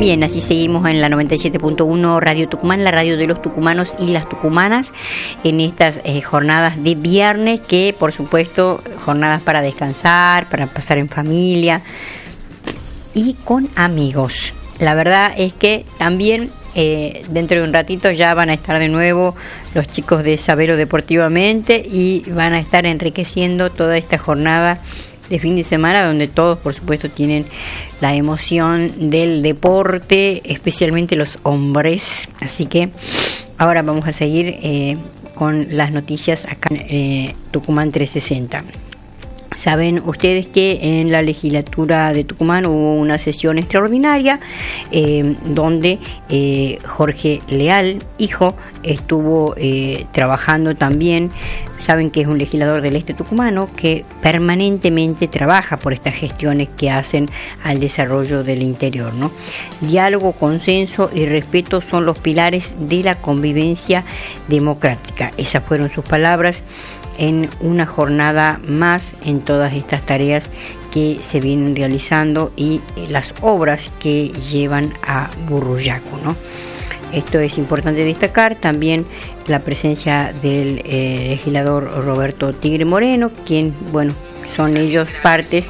Bien, así seguimos en la 97.1 Radio Tucumán, la radio de los tucumanos y las tucumanas, en estas jornadas de viernes, que por supuesto jornadas para descansar, para pasar en familia y con amigos. La verdad es que también dentro de un ratito ya van a estar de nuevo los chicos de Sabero Deportivamente y van a estar enriqueciendo toda esta jornada de fin de semana, donde todos por supuesto tienen la emoción del deporte, especialmente los hombres. Así que ahora vamos a seguir con las noticias acá en Tucumán 360. Saben ustedes que en la legislatura de Tucumán hubo una sesión extraordinaria donde Jorge Leal, hijo, estuvo trabajando también. Saben que es un legislador del este tucumano que permanentemente trabaja por estas gestiones que hacen al desarrollo del interior, ¿no? Diálogo, consenso y respeto son los pilares de la convivencia democrática. Esas fueron sus palabras en una jornada más en todas estas tareas que se vienen realizando y las obras que llevan a Burruyaco, ¿no? Esto es importante destacar. También la presencia del legislador Roberto Tigre Moreno, quien, bueno, son ellos partes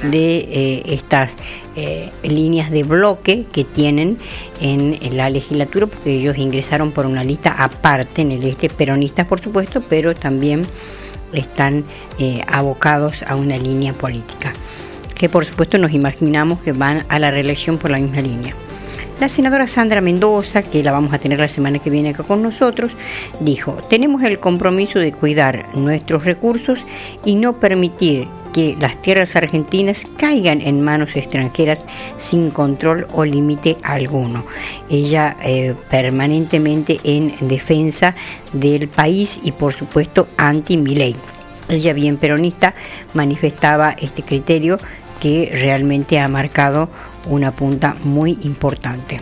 de estas líneas de bloque que tienen en la legislatura, porque ellos ingresaron por una lista aparte en el este, peronistas por supuesto, pero también están abocados a una línea política, que por supuesto nos imaginamos que van a la reelección por la misma línea. La senadora Sandra Mendoza, que la vamos a tener la semana que viene acá con nosotros, dijo: tenemos el compromiso de cuidar nuestros recursos y no permitir que las tierras argentinas caigan en manos extranjeras sin control o límite alguno. Ella permanentemente en defensa del país y por supuesto anti-Milei. Ella, bien peronista, manifestaba este criterio que realmente ha marcado una punta muy importante.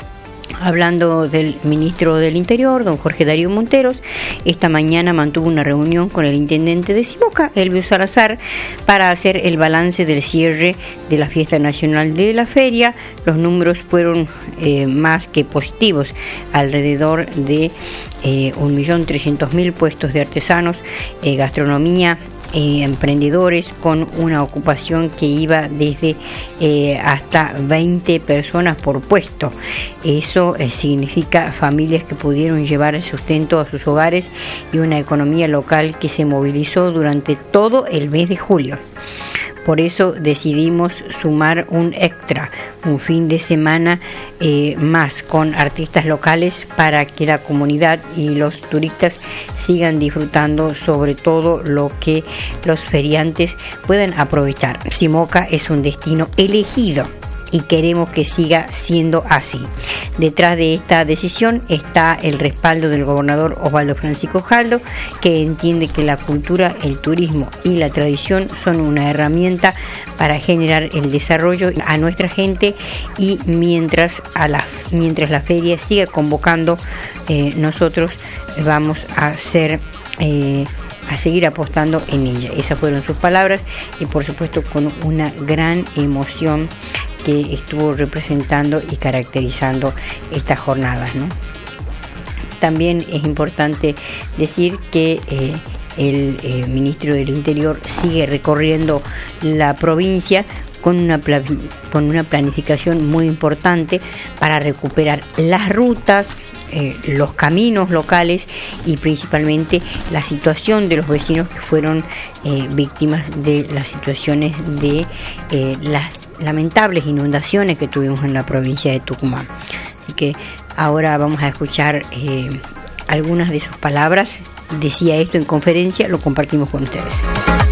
Hablando del ministro del Interior, don Jorge Darío Monteros, esta mañana mantuvo una reunión con el intendente de Simoca, Elvio Salazar, para hacer el balance del cierre de la fiesta nacional de la feria. Los números fueron más que positivos, alrededor de 1.300.000 puestos de artesanos, gastronomía, emprendedores con una ocupación que iba desde hasta 20 personas por puesto. Eso significa familias que pudieron llevar el sustento a sus hogares y una economía local que se movilizó durante todo el mes de julio. Por eso decidimos sumar un extra, un fin de semana más con artistas locales para que la comunidad y los turistas sigan disfrutando sobre todo lo que los feriantes puedan aprovechar. Simoca es un destino elegido y queremos que siga siendo así. Detrás de esta decisión está el respaldo del gobernador Osvaldo Francisco Jaldo, que entiende que la cultura, el turismo y la tradición son una herramienta para generar el desarrollo a nuestra gente, y mientras la feria siga convocando, nosotros vamos a seguir apostando en ella. Esas fueron sus palabras, y por supuesto con una gran emoción que estuvo representando y caracterizando estas jornadas, ¿no? También es importante decir que el ministro del Interior sigue recorriendo la provincia con una planificación muy importante para recuperar las rutas, los caminos locales y principalmente la situación de los vecinos que fueron víctimas de las situaciones de las lamentables inundaciones que tuvimos en la provincia de Tucumán. Así que ahora vamos a escuchar algunas de sus palabras. Decía esto en conferencia, lo compartimos con ustedes.